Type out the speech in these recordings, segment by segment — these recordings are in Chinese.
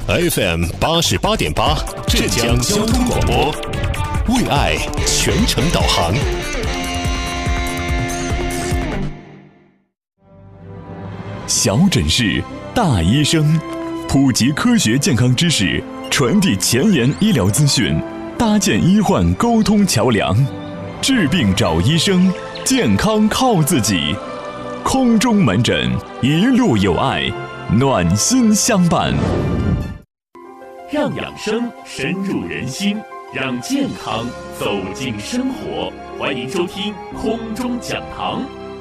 FM 88.8，浙江交通广播，为爱全程导航。小诊室，大医生，普及科学健康知识，传递前沿医疗资讯，搭建医患沟通桥梁。治病找医生，健康靠自己。空中门诊，一路有爱，暖心相伴。 让养生深入人心，让健康走进生活。欢迎收听空中讲堂。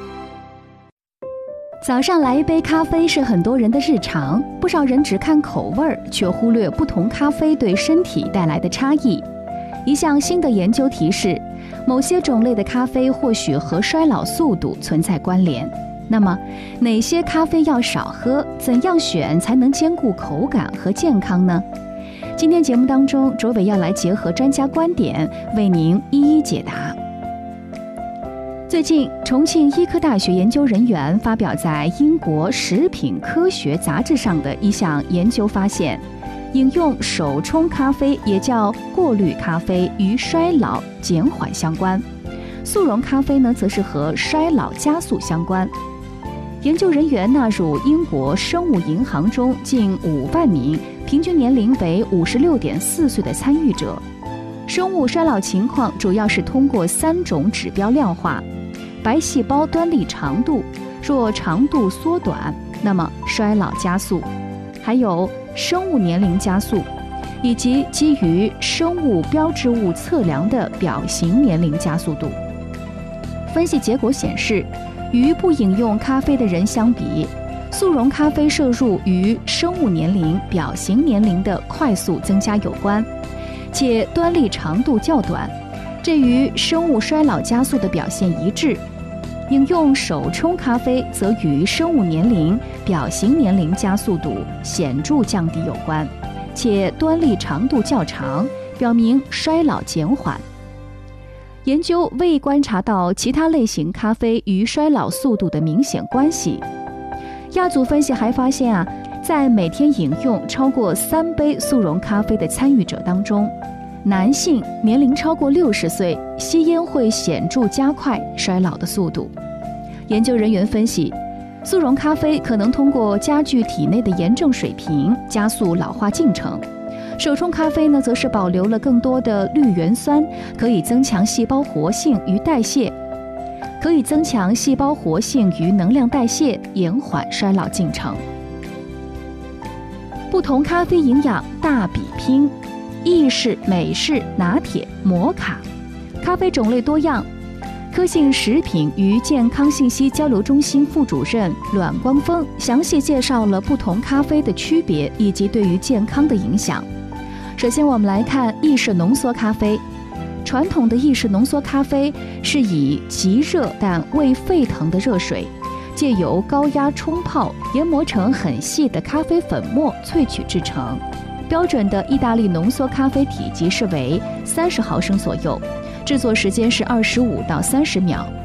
早上来一杯咖啡是很多人的日常，不少人只看口味，却忽略不同咖啡对身体带来的差异。一项新的研究提示，某些种类的咖啡或许和衰老速度存在关联。那么，哪些咖啡要少喝？怎样选才能兼顾口感和健康呢？今天节目当中，卓伟要来结合专家观点，为您一一解答。最近，重庆医科大学研究人员发表在英国食品科学杂志上的一项研究发现，饮用手冲咖啡，也叫过滤咖啡，与衰老减缓相关；速溶咖啡呢，则是和衰老加速相关。研究人员纳入英国生物银行中近5万名，平均年龄为56.4岁的参与者。生物衰老情况主要是通过3种指标量化：白细胞端粒长度，若长度缩短，那么衰老加速；还有生物年龄加速，以及基于生物标志物测量的表型年龄加速度。分析结果显示，与不饮用咖啡的人相比，速溶咖啡摄入与生物年龄、表型年龄的快速增加有关，且端粒长度较短，这与生物衰老加速的表现一致。饮用手冲咖啡则与生物年龄、表型年龄加速度显著降低有关，且端粒长度较长，表明衰老减缓。研究未观察到其他类型咖啡与衰老速度的明显关系。亚组分析还发现在每天饮用超过3杯速溶咖啡的参与者当中，男性年龄超过60岁，吸烟会显著加快衰老的速度。研究人员分析，速溶咖啡可能通过加剧体内的炎症水平，加速老化进程。手冲咖啡呢，则是保留了更多的绿原酸，可以增强细胞活性与代谢，能量代谢，延缓衰老进程。不同咖啡营养大比拼，意式、美式、拿铁、摩卡，咖啡种类多样。科信食品与健康信息交流中心副主任阮光峰详细介绍了不同咖啡的区别以及对于健康的影响。首先我们来看意式浓缩咖啡。传统的意式浓缩咖啡是以极热但未沸腾的热水，借由高压冲泡研磨成很细的咖啡粉末萃取制成。标准的意大利浓缩咖啡体积是为30毫升左右，制作时间是25到30秒。